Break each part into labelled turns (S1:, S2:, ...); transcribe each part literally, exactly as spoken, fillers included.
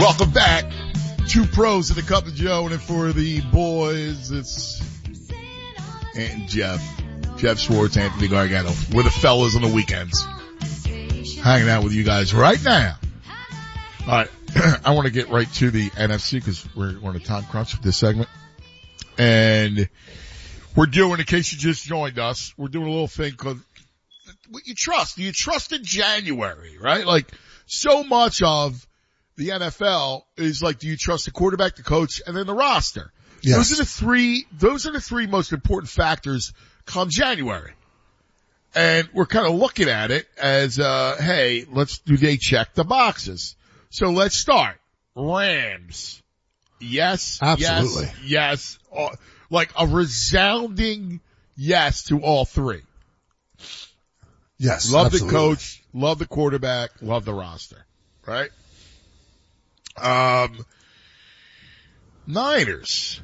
S1: Welcome back. Two pros in the Cup of Joe, and for the boys, it's and Jeff, Jeff Schwartz, Anthony Gargano. We're the fellas on the weekends, hanging out with you guys right now. All right, I want to get right to the N F C because we're, we're on a time crunch with this segment, and we're doing, in case you just joined us, we're doing a little thing called what you trust. Do you trust in January, right? Like so much of the N F L is like, do you trust the quarterback, the coach, and then the roster? Yes. Those are the three, those are the three most important factors come January. And we're kind of looking at it as, uh, hey, let's, do they check the boxes? So let's start. Rams. Yes.
S2: Absolutely.
S1: Yes. Yes. Uh, like a resounding yes to all three.
S2: Yes.
S1: Love
S2: absolutely.
S1: the coach, love the quarterback, love the roster. Right? Um, Niners.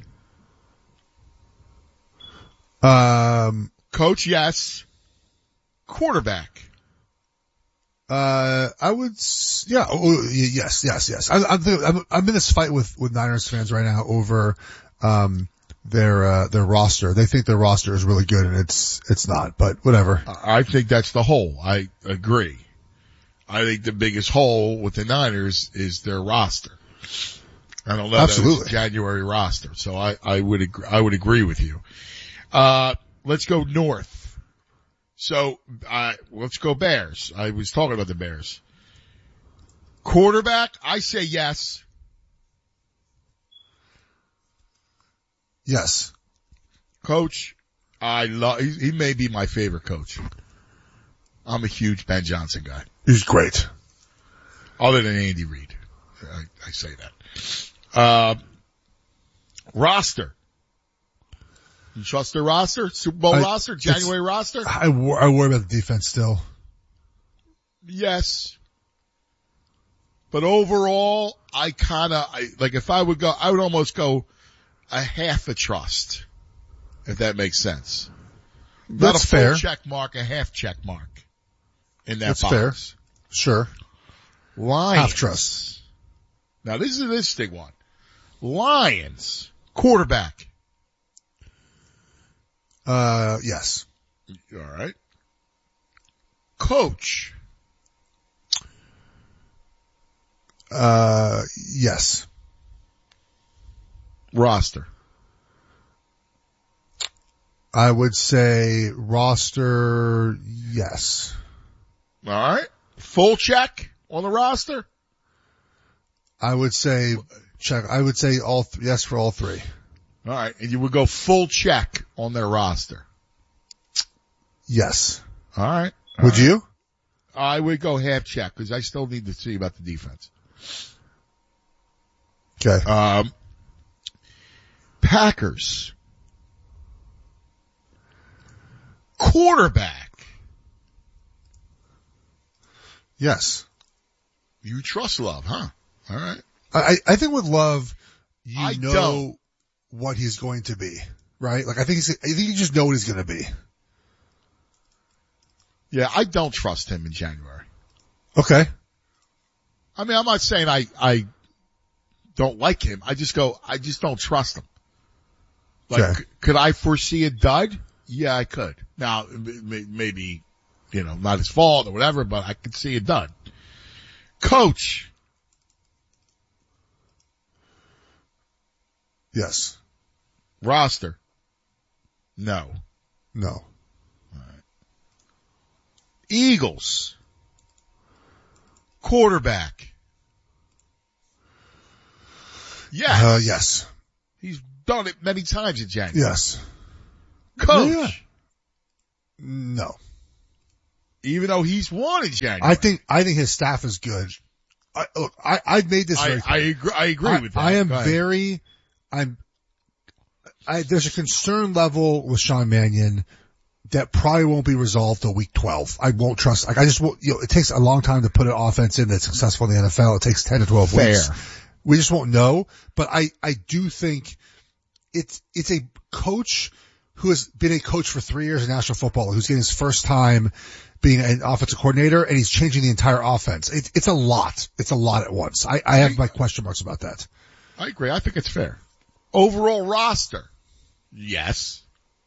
S2: Um,
S1: coach, yes. Quarterback.
S2: Uh, I would, yeah, oh, yes, yes, yes. I, I'm, I'm, I'm in this fight with, with Niners fans right now over, um, their, uh, their roster. They think their roster is really good and it's, it's not, but whatever.
S1: I think that's the hole. I agree. I think the biggest hole with the Niners is their roster. I don't know
S2: Absolutely.
S1: That it's a January roster, so I, I would agree, I would agree with you. Uh, let's go north. So, uh, let's go Bears. I was talking about the Bears. Quarterback, I say yes.
S2: Yes.
S1: Coach, I love, he, he may be my favorite coach. I'm a huge Ben Johnson guy.
S2: He's great.
S1: Other than Andy Reid. I, I say that. Uh, roster. You trust their roster? Super Bowl
S2: I,
S1: roster? January roster?
S2: I, wor- I worry about the defense still.
S1: Yes. But overall, I kinda, I, like if I would go, I would almost go a half a trust. If that makes sense. Not
S2: That's
S1: a full
S2: fair.
S1: check mark, a half check mark. In that
S2: That's
S1: box.
S2: fair. Sure.
S1: Lions.
S2: Half trust.
S1: Now this is an interesting one. Lions. Quarterback.
S2: Uh, yes.
S1: All right. Coach.
S2: Uh, yes.
S1: Roster.
S2: I would say roster, yes.
S1: All right. Full check on the roster?
S2: I would say check. I would say all th- yes for all three.
S1: All right. And you would go full check on their roster?
S2: Yes.
S1: All right. All
S2: would
S1: right.
S2: you?
S1: I would go half check because I still need to see about the defense.
S2: Okay.
S1: Um, Packers. Quarterback.
S2: Yes.
S1: You trust Love, huh? All right.
S2: I, I think with Love, you
S1: I
S2: know
S1: don't.
S2: what he's going to be, right? Like I think he's, I think you just know what he's going to be.
S1: Yeah, I don't trust him in January.
S2: Okay.
S1: I mean, I'm not saying I, I don't like him. I just go, I just don't trust him. Like,
S2: Okay.
S1: c- could I foresee a dud? Yeah, I could. Now, m- maybe, you know, not his fault or whatever, but I could see a dud. Coach.
S2: Yes.
S1: Roster. No.
S2: No.
S1: Eagles. Quarterback. Yes.
S2: Uh, yes.
S1: He's done it many times in January.
S2: Yes.
S1: Coach.
S2: Yeah. No.
S1: Even though he's won in January.
S2: I think, I think his staff is good. I, look, I, I've made this very
S1: I, I agree, I agree
S2: I,
S1: with that.
S2: I am
S1: Go ahead.
S2: very, I'm, I, there's a concern level with Sean Mannion that probably won't be resolved till week twelve. I won't trust, like I just won't, you know, it takes a long time to put an offense in that's successful in the N F L. It takes ten to twelve
S1: Fair.
S2: weeks. We just won't know, but I, I do think it's, it's a coach who has been a coach for three years in national football, who's getting his first time being an offensive coordinator, and he's changing the entire offense. It, it's a lot. It's a lot at once. I, I have my question marks about that.
S1: I agree. I think it's fair. Overall roster, yes.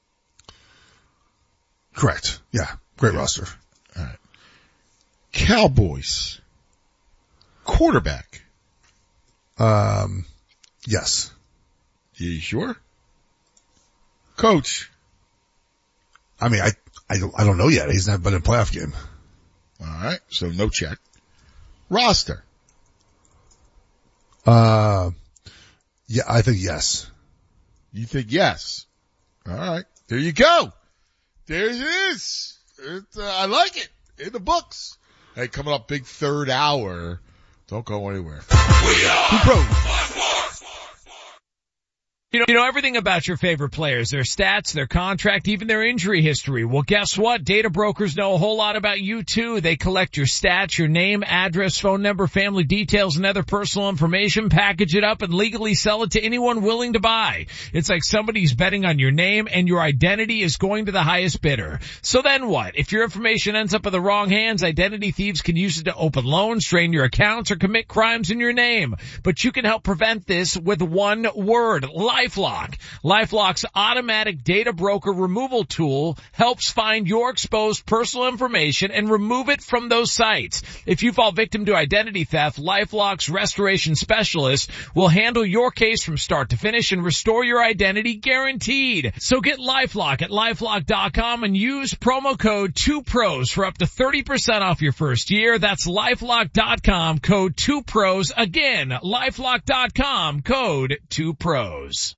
S2: Correct. Yeah. Great
S1: yeah.
S2: roster.
S1: All right. Cowboys. Quarterback.
S2: Um, yes.
S1: You sure? Coach.
S2: I mean, I, I don't, I don't know yet. He's not been in a playoff game.
S1: All right. So no check. Roster.
S2: Uh, yeah, I think yes.
S1: You think yes. All right. There you go. There it is. It, uh, I like it. In the books. Hey, coming up big third hour. Don't go anywhere. We are Two pros.
S3: You know, you know everything about your favorite players, their stats, their contract, even their injury history. Well, guess what? Data brokers know a whole lot about you too. They collect your stats, your name, address, phone number, family details, and other personal information, package it up, and legally sell it to anyone willing to buy. It's like somebody's betting on your name, and your identity is going to the highest bidder. So then what? If your information ends up in the wrong hands, identity thieves can use it to open loans, drain your accounts, or commit crimes in your name. But you can help prevent this with one word: LifeLock. LifeLock's automatic data broker removal tool helps find your exposed personal information and remove it from those sites. If you fall victim to identity theft, LifeLock's restoration specialist will handle your case from start to finish and restore your identity guaranteed. So get LifeLock at LifeLock dot com and use promo code two pros for up to thirty percent off your first year. That's LifeLock dot com, code two pros. Again, LifeLock dot com, code two pros.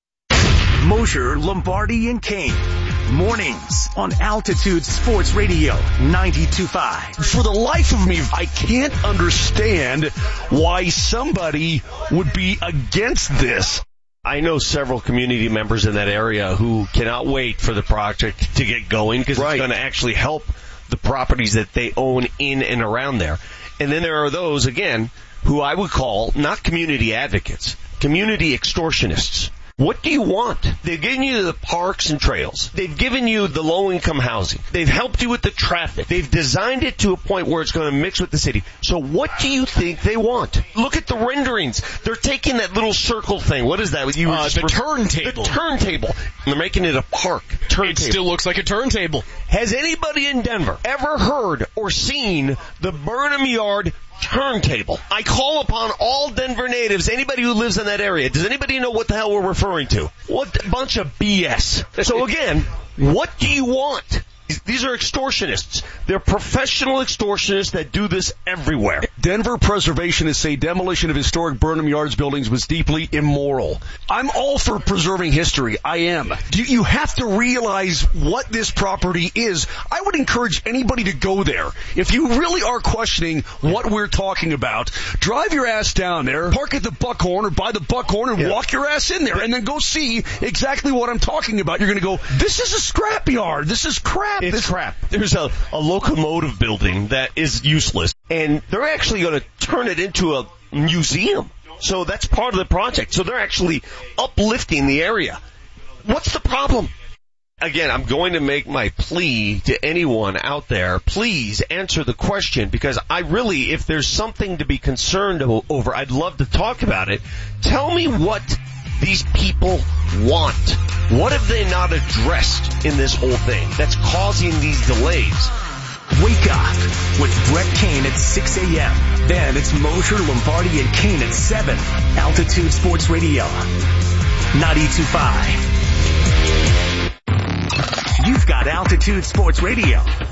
S4: Mosher, Lombardi, and Kane. Mornings on Altitude Sports Radio ninety-two point five.
S5: For the life of me, I can't understand why somebody would be against this.
S6: I know several community members in that area who cannot wait for the project to get going because right. It's going to actually help the properties that they own in and around there. And then there are those, again, who I would call not community advocates, community extortionists. What do you want? They've given you the parks and trails. They've given you the low-income housing. They've helped you with the traffic. They've designed it to a point where it's going to mix with the city. So what do you think they want? Look at the renderings. They're taking that little circle thing. What is that? You
S5: uh, the re- turntable.
S6: The turntable. They're making it a park. Turntable.
S5: It still looks like a turntable.
S6: Has anybody in Denver ever heard or seen the Burnham Yard turntable? I call upon all Denver natives, anybody who lives in that area. Does anybody know what the hell we're referring to? What a bunch of B S. So again, what do you want? These are extortionists. They're professional extortionists that do this everywhere.
S5: Denver preservationists say demolition of historic Burnham Yards buildings was deeply immoral. I'm all for preserving history. I am. You, you have to realize what this property is. I would encourage anybody to go there. If you really are questioning what we're talking about, drive your ass down there, park at the Buckhorn or by the Buckhorn and yeah. walk your ass in there and then go see exactly what I'm talking about. You're going to go, this is a scrapyard. This is crap.
S6: It's
S5: this
S6: crap. There's a, a locomotive building that is useless, and they're actually going to turn it into a museum. So that's part of the project. So they're actually uplifting the area. What's the problem? Again, I'm going to make my plea to anyone out there. Please answer the question, because I really, if there's something to be concerned over, I'd love to talk about it. Tell me what these people want. What have they not addressed in this whole thing that's causing these delays?
S4: Wake up with Brett Kane at six a.m. Then it's Mosher, Lombardi, and Kane at seven. Altitude Sports Radio ninety-two point five. You've got Altitude Sports Radio